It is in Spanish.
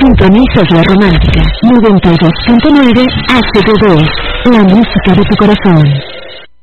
Sintonizas la romántica 92.9 HD2, la música de tu corazón.